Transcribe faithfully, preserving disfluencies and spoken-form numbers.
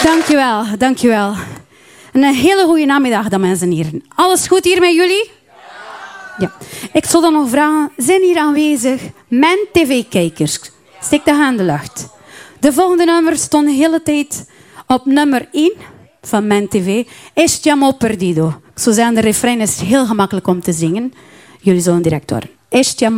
Dankjewel, dankjewel. Een hele goede namiddag, dames en heren. Alles goed hier met jullie? Ja. Ik zal dan nog vragen, zijn hier aanwezig mijn tv-kijkers? Steek de hand in de lucht. De volgende nummer stond de hele tijd op nummer één van mijn tv. Estiamo perdido. Ik zou zeggen, de refrein is heel gemakkelijk om te zingen. Jullie zullen direct horen. Estiamo